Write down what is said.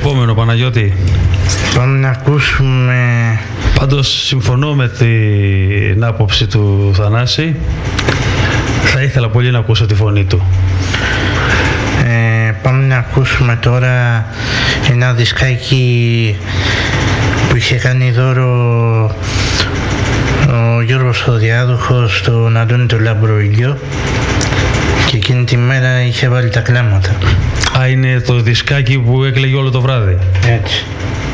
Επόμενο, Παναγιώτη. Πάμε να ακούσουμε... Πάντως συμφωνώ με την άποψη του Θανάση. Θα ήθελα πολύ να ακούσω τη φωνή του. Πάμε να ακούσουμε τώρα ένα δισκάκι που είχε κάνει δώρο ο Γιώργος ο Διάδοχος στον Αντώνη το Λαμπροήλιο και εκείνη τη μέρα είχε βάλει τα κλάματα. Είναι το δισκάκι που έκλαιγε όλο το βράδυ. Έτσι.